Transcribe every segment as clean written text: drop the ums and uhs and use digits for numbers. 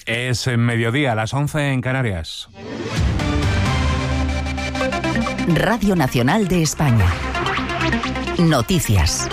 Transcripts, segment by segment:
Es mediodía, a las 11 en Canarias. Radio Nacional de España. Noticias.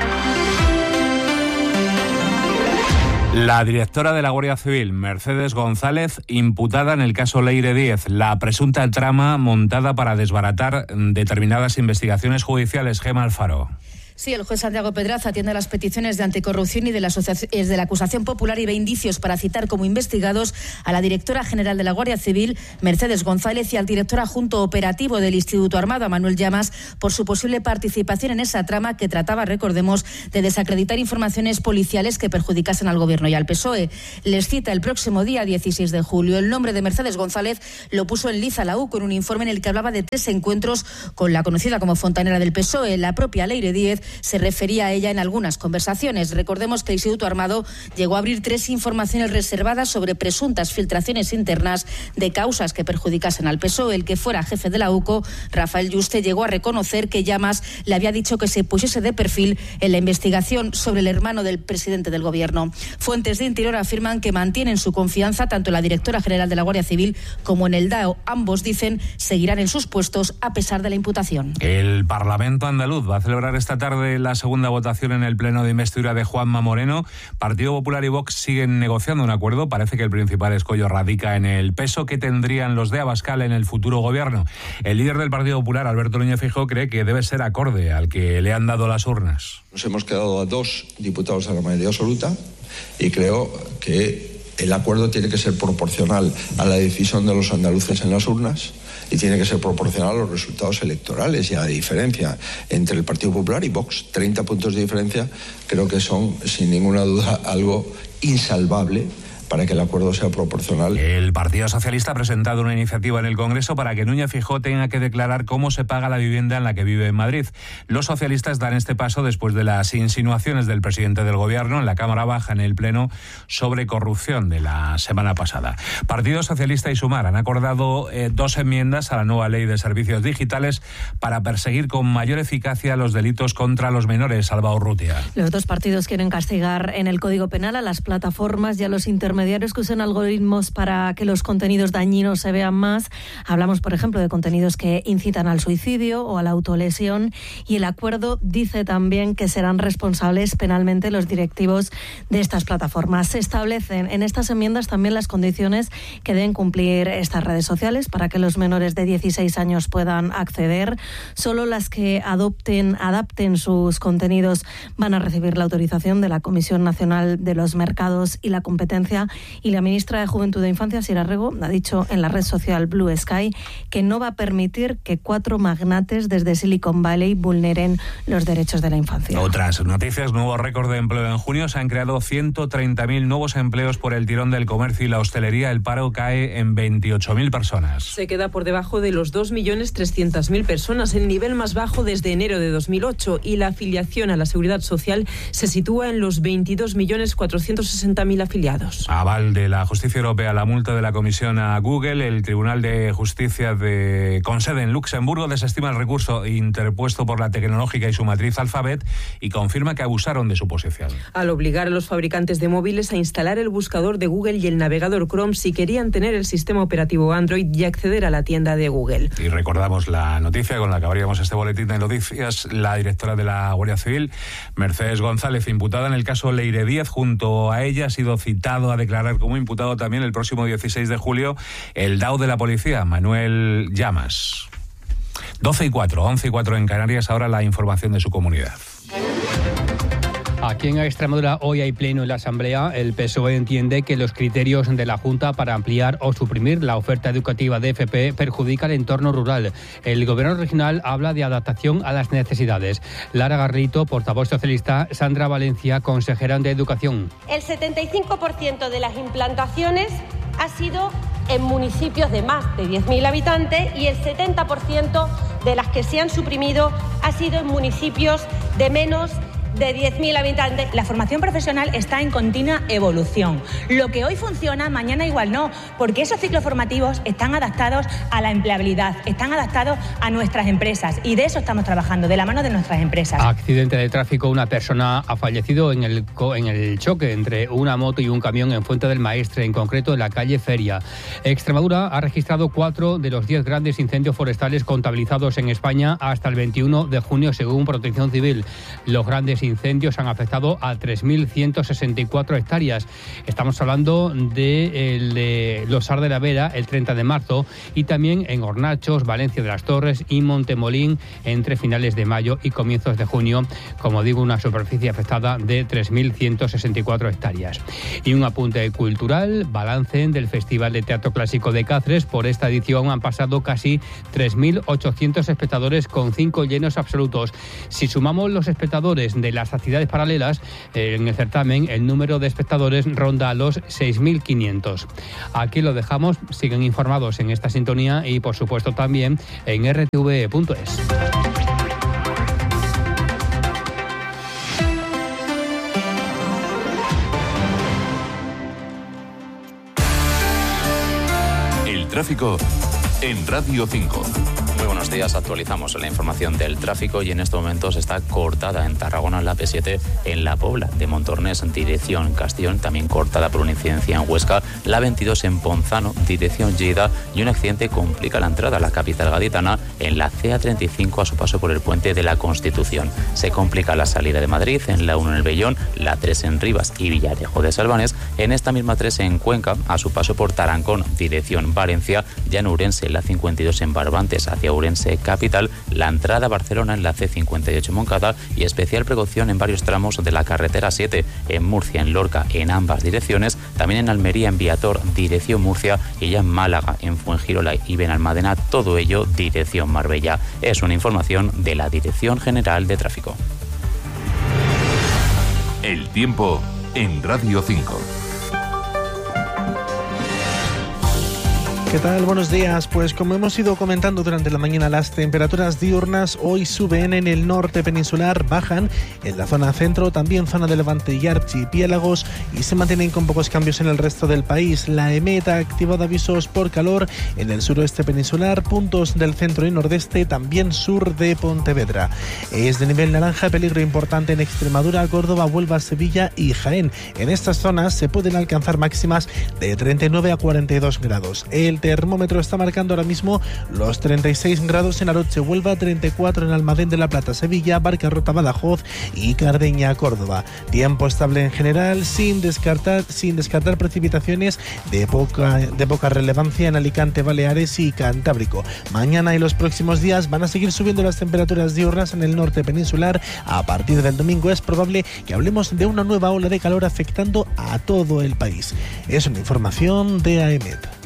La directora de la Guardia Civil, Mercedes González, imputada en el caso Leire Díez, la presunta trama montada para desbaratar determinadas investigaciones judiciales. Gemma Alfaro. Sí, el juez Santiago Pedraza atiende a las peticiones de anticorrupción y de la acusación popular y ve indicios para citar como investigados a la directora general de la Guardia Civil, Mercedes González, y al director adjunto operativo del Instituto Armado, a Manuel Llamas, por su posible participación en esa trama que trataba, recordemos, de desacreditar informaciones policiales que perjudicasen al Gobierno y al PSOE. Les cita el próximo día 16 de julio. El nombre de Mercedes González lo puso en liza la UCO en un informe en el que hablaba de 3 encuentros con la conocida como fontanera del PSOE. La propia Leire Díez se refería a ella en algunas conversaciones. Recordemos que el Instituto Armado llegó a abrir 3 informaciones reservadas sobre presuntas filtraciones internas de causas que perjudicasen al PSOE. El que fuera jefe de la UCO, Rafael Yuste, llegó a reconocer que Llamas le había dicho que se pusiese de perfil en la investigación sobre el hermano del presidente del Gobierno. Fuentes de Interior afirman que mantienen su confianza tanto en la directora general de la Guardia Civil como en el DAO. Ambos dicen seguirán en sus puestos a pesar de la imputación. El Parlamento andaluz va a celebrar esta tarde la segunda votación en el pleno de investidura de Juanma Moreno. Partido Popular y Vox siguen negociando un acuerdo. Parece que el principal escollo radica en el peso que tendrían los de Abascal en el futuro gobierno. El líder del Partido Popular, Alberto Núñez Feijóo, cree que debe ser acorde al que le han dado las urnas. Nos hemos quedado a 2 diputados a la mayoría absoluta y creo que el acuerdo tiene que ser proporcional a la decisión de los andaluces en las urnas y tiene que ser proporcional a los resultados electorales y a la diferencia entre el Partido Popular y Vox. 30 puntos de diferencia creo que son, sin ninguna duda, algo insalvable para que el acuerdo sea proporcional. El Partido Socialista ha presentado una iniciativa en el Congreso para que Núñez Feijóo tenga que declarar cómo se paga la vivienda en la que vive en Madrid. Los socialistas dan este paso después de las insinuaciones del presidente del Gobierno en la Cámara Baja en el Pleno sobre corrupción de la semana pasada. Partido Socialista y Sumar han acordado 2 enmiendas a la nueva ley de servicios digitales para perseguir con mayor eficacia los delitos contra los menores. Alba Urrutia. Los 2 partidos quieren castigar en el Código Penal a las plataformas y a los intermediarios que usen algoritmos para que los contenidos dañinos se vean más. Hablamos, por ejemplo, de contenidos que incitan al suicidio o a la autolesión, y el acuerdo dice también que serán responsables penalmente los directivos de estas plataformas. Se establecen en estas enmiendas también las condiciones que deben cumplir estas redes sociales para que los menores de 16 años puedan acceder. Solo las que adapten sus contenidos van a recibir la autorización de la Comisión Nacional de los Mercados y la Competencia. Y la ministra de Juventud e Infancia, Sira Rego, ha dicho en la red social Blue Sky que no va a permitir que 4 magnates desde Silicon Valley vulneren los derechos de la infancia. Otras noticias: nuevo récord de empleo en junio. Se han creado 130.000 nuevos empleos por el tirón del comercio y la hostelería. El paro cae en 28.000 personas. Se queda por debajo de los 2.300.000 personas, el nivel más bajo desde enero de 2008, y la afiliación a la Seguridad Social se sitúa en los 22.460.000 afiliados. Aval de la Justicia Europea la multa de la Comisión a Google. El Tribunal de Justicia con sede en Luxemburgo desestima el recurso interpuesto por la tecnológica y su matriz Alphabet y confirma que abusaron de su posición. Al obligar a los fabricantes de móviles a instalar el buscador de Google y el navegador Chrome si querían tener el sistema operativo Android y acceder a la tienda de Google. Y recordamos la noticia con la que abríamos este boletín de noticias. La directora de la Guardia Civil, Mercedes González, imputada en el caso Leire Díez, junto a ella ha sido citado a declarar como imputado también el próximo 16 de julio el DAO de la policía, Manuel Llamas. 12:04, 11:04 en Canarias. Ahora la información de su comunidad. Aquí en Extremadura hoy hay pleno en la Asamblea. El PSOE entiende que los criterios de la Junta para ampliar o suprimir la oferta educativa de FP perjudica el entorno rural. El Gobierno regional habla de adaptación a las necesidades. Lara Garrito, portavoz socialista; Sandra Valencia, consejera de Educación. El 75% de las implantaciones ha sido en municipios de más de 10.000 habitantes y el 70% de las que se han suprimido ha sido en municipios de menos de 10.000 habitantes. La formación profesional está en continua evolución. Lo que hoy funciona, mañana igual no, porque esos ciclos formativos están adaptados a la empleabilidad, están adaptados a nuestras empresas y de eso estamos trabajando, de la mano de nuestras empresas. Accidente de tráfico, una persona ha fallecido en el choque entre una moto y un camión en Fuente del Maestre, en concreto en la calle Feria. Extremadura ha registrado 4 de los 10 grandes incendios forestales contabilizados en España hasta el 21 de junio, según Protección Civil. Los grandes incendios han afectado a 3.164 hectáreas. Estamos hablando de Losar de la Vera el 30 de marzo y también en Hornachos, Valencia de las Torres y Montemolín entre finales de mayo y comienzos de junio. Como digo, una superficie afectada de 3.164 hectáreas. Y un apunte cultural, balance del Festival de Teatro Clásico de Cáceres. Por esta edición han pasado casi 3.800 espectadores con 5 llenos absolutos. Si sumamos los espectadores de las actividades paralelas, en el certamen el número de espectadores ronda los 6.500. Aquí lo dejamos, siguen informados en esta sintonía y por supuesto también en rtv.es. El tráfico en Radio 5. Muy buenos días, actualizamos la información del tráfico y en estos momentos está cortada en Tarragona la P7 en La Pobla de Montornés en dirección Castellón, también cortada por una incidencia en Huesca, la 22 en Ponzano, dirección Lleida, y un accidente complica la entrada a la capital gaditana en la CA35 a su paso por el puente de la Constitución. Se complica la salida de Madrid en la 1 en el Bellón, la 3 en Rivas y Villarejo de Salvanes, en esta misma 3 en Cuenca a su paso por Tarancón, dirección Valencia, ya en Ourense la 52 en Barbantes hacia Ourense capital, la entrada a Barcelona en la C58 Moncada y especial precaución en varios tramos de la carretera 7 en Murcia, en Lorca, en ambas direcciones, también en Almería, en Viator, dirección Murcia y ya en Málaga, en Fuengirola y Benalmádena, todo ello dirección Marbella. Es una información de la Dirección General de Tráfico. El tiempo en Radio 5. ¿Qué tal? Buenos días. Pues como hemos ido comentando durante la mañana, las temperaturas diurnas hoy suben en el norte peninsular, bajan en la zona centro, también zona de Levante y archipiélagos, y se mantienen con pocos cambios en el resto del país. La EMET ha activado avisos por calor en el suroeste peninsular, puntos del centro y nordeste, también sur de Pontevedra. Es de nivel naranja, peligro importante en Extremadura, Córdoba, Huelva, Sevilla y Jaén. En estas zonas se pueden alcanzar máximas de 39 a 42 grados. El termómetro está marcando ahora mismo los 36 grados en Aroche, Huelva, 34 en Almadén de la Plata, Sevilla, Barcarrota, Badajoz y Cardeña, Córdoba. Tiempo estable en general, sin descartar precipitaciones de poca relevancia en Alicante, Baleares y Cantábrico. Mañana y los próximos días van a seguir subiendo las temperaturas diurnas en el norte peninsular. A partir del domingo es probable que hablemos de una nueva ola de calor afectando a todo el país. Es una información de AEMET.